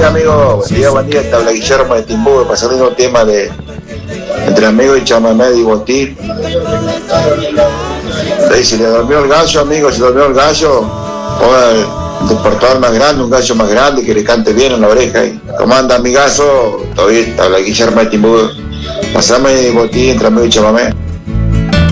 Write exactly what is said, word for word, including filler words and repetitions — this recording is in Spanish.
día, amigo. Buen día, buen día. Te habla Guillermo de Timbú, para salir un tema de entre amigos y chamamé de Botín. Si le durmió el gallo, amigo, si durmió el gallo, ponga el despertador más grande, un gallo más grande que le cante bien en la oreja. Y ¿cómo anda, amigazo? Todo bien, te habla Guillermo de Timbú. Pasame Botín entre amigos y chamamé.